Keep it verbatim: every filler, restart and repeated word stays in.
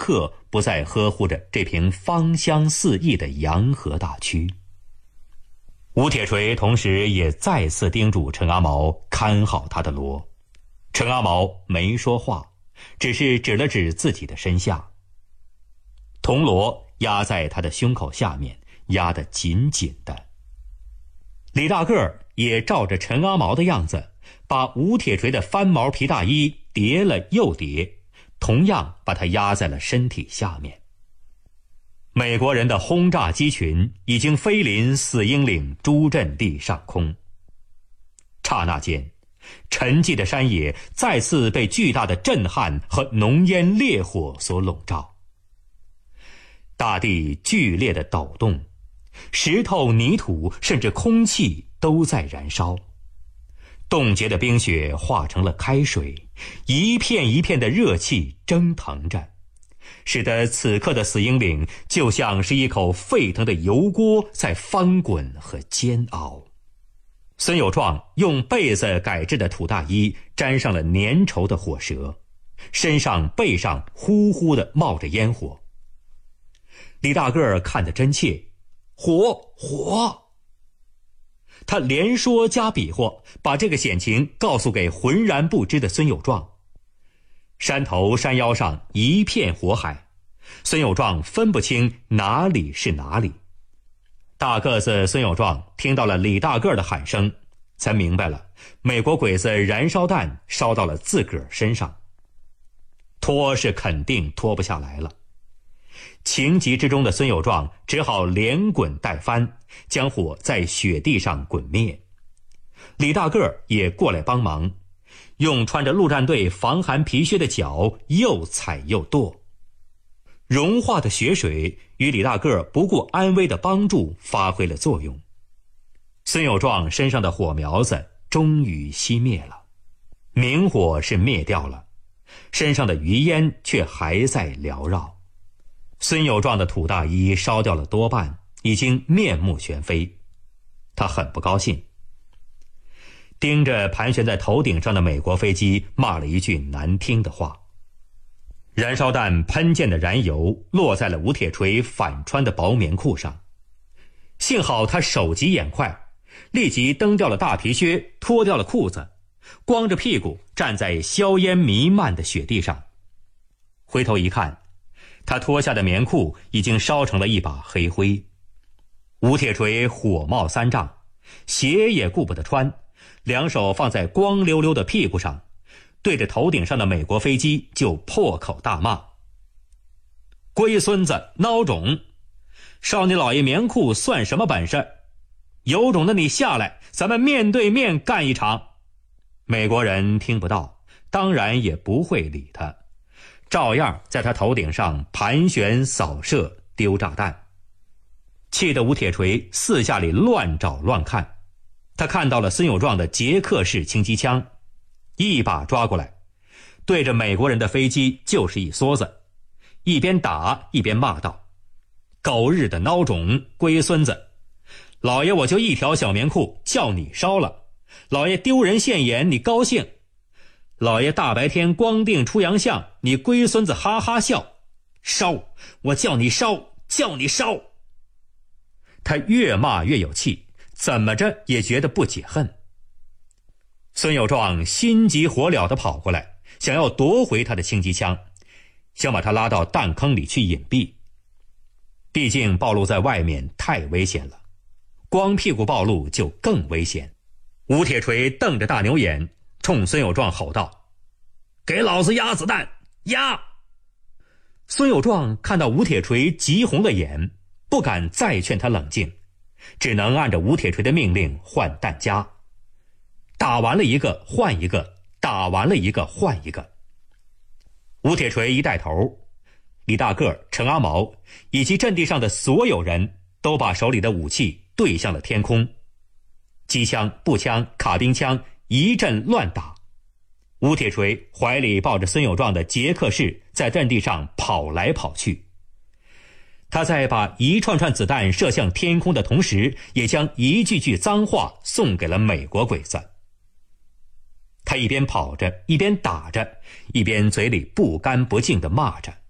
刻不再呵护着这片芳香四溢的洋河大区。吴铁锤同时也再次叮嘱陈阿毛看好他的锣。陈阿毛没说话，只是指了指自己的身下。铜锣压在他的胸口下面，压得紧紧的。李大个儿也照着陈阿毛的样子，把吴铁锤的翻毛皮大衣叠了又叠，同样把他压在了身体下面。美国人的轰炸机群已经飞临死鹰岭朱阵地上空。刹那间，沉寂的山野再次被巨大的震撼和浓烟烈火所笼罩。大地剧烈的抖动，石头、泥土甚至空气都在燃烧。冻结的冰雪化成了开水，一片一片的热气蒸腾着，使得此刻的死鹰岭就像是一口沸腾的油锅在翻滚和煎熬。孙有壮用被子改制的土大衣沾上了粘稠的火舌，身上背上呼呼地冒着烟火。李大个儿看得真切，火火！他连说加比划，把这个险情告诉给浑然不知的孙有壮。山头山腰上一片火海，孙有壮分不清哪里是哪里。大个子孙有壮听到了李大个儿的喊声，才明白了美国鬼子燃烧弹烧到了自个儿身上，拖是肯定拖不下来了。情急之中的孙有壮只好连滚带翻，将火在雪地上滚灭。李大个儿也过来帮忙，用穿着陆战队防寒皮靴的脚又踩又跺。融化的雪水与李大个儿不顾安危的帮助发挥了作用。孙有壮身上的火苗子终于熄灭了，明火是灭掉了，身上的余烟却还在缭绕。孙有壮的土大衣烧掉了多半，已经面目全非。他很不高兴，盯着盘旋在头顶上的美国飞机骂了一句难听的话。燃烧弹喷溅的燃油落在了吴铁锤反穿的薄棉裤上，幸好他手疾眼快，立即蹬掉了大皮靴，脱掉了裤子，光着屁股站在硝烟弥漫的雪地上。回头一看，他脱下的棉裤已经烧成了一把黑灰。吴铁锤火冒三丈，鞋也顾不得穿，两手放在光溜溜的屁股上，对着头顶上的美国飞机就破口大骂：龟孙子孬种，烧你老爷棉裤算什么本事？有种的你下来，咱们面对面干一场。美国人听不到，当然也不会理他，照样在他头顶上盘旋扫射丢炸弹。气得吴铁锤四下里乱找乱看，他看到了孙有壮的捷克式轻机枪，一把抓过来，对着美国人的飞机就是一梭子，一边打一边骂道：狗日的孬种，龟孙子，老爷我就一条小棉裤叫你烧了，老爷丢人现眼你高兴，老爷大白天光腚出洋相，你龟孙子哈哈笑，烧，我叫你烧，叫你烧。他越骂越有气，怎么着也觉得不解恨。孙有壮心急火燎地跑过来，想要夺回他的轻机枪，想把他拉到弹坑里去隐蔽。毕竟暴露在外面太危险了，光屁股暴露就更危险。吴铁锤瞪着大牛眼冲孙有壮吼道：给老子压子弹，压！孙有壮看到吴铁锤急红了眼，不敢再劝他冷静，只能按照吴铁锤的命令换弹夹。打完了一个换一个，打完了一个换一个。吴铁锤一带头，李大个、陈阿毛以及阵地上的所有人都把手里的武器对向了天空，机枪、步枪、卡宾枪一阵乱打。吴铁锤怀里抱着孙有壮的捷克式，在阵地上跑来跑去。他在把一串串子弹射向天空的同时，也将一句句脏话送给了美国鬼子。他一边跑着，一边打着，一边嘴里不干不净地骂着：